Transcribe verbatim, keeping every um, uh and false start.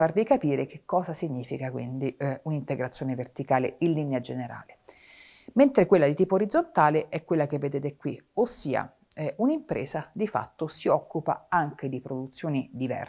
farvi capire che cosa significa quindi eh, un'integrazione verticale in linea generale. Mentre quella di tipo orizzontale è quella che vedete qui, ossia eh, un'impresa di fatto si occupa anche di produzioni diverse